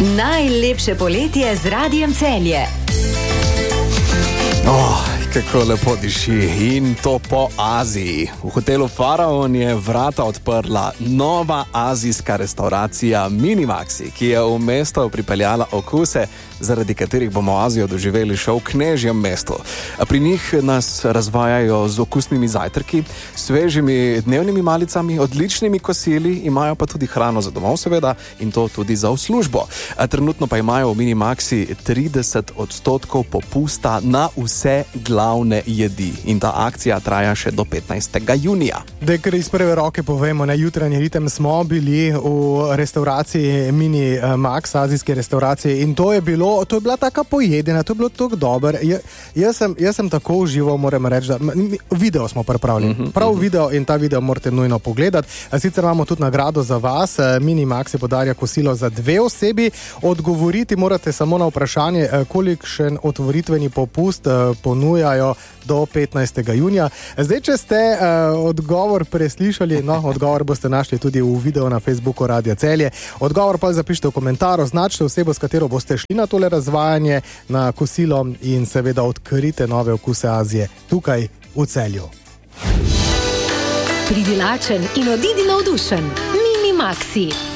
Najlepše poletje z Radiem Celje. Kako lepo diši, in to po Aziji. V hotelu Faraon je vrata odprla nova azijska restauracija Minimaxi, ki je v mesto pripeljala okuse, zaradi katerih bomo Azijo doživeli še v knežjem mestu. Pri njih nas razvajajo z okusnimi zajtrki, svežimi dnevnimi malicami, odličnimi kosili, imajo pa tudi hrano za domov seveda in to tudi za v službo. Trenutno pa imajo v Minimaxi 30% popusta na vse glavne jedi in ta akcija traja še do 15. junija. Da, ker iz prve roke povemo, na jutranji ritem smo bili v restauraciji Minimax, azijske restauracije, in to je bila taka pojedena, to je bilo tako dobro. Jaz sem tako užival, moram reči, da video smo pripravili. Prav video, in ta video morate nujno pogledati. Sicer imamo tudi nagrado za vas. Minimax je podarja kosilo za 2 osebi. Odgovoriti morate samo na vprašanje, kolikšen otvoritveni popust ponujajo do 15. junija. Zdaj, če ste odgovor preslišali, odgovor boste našli tudi v videu na Facebooku Radia Celje. Odgovor pa zapišite v komentar, označite osebo, s katero boste šli na tole razvajanje, na kosilo, in seveda odkrite nove okuse Azije tukaj v Celju. Pridi lačen in odidi navdušen. Minimaxi.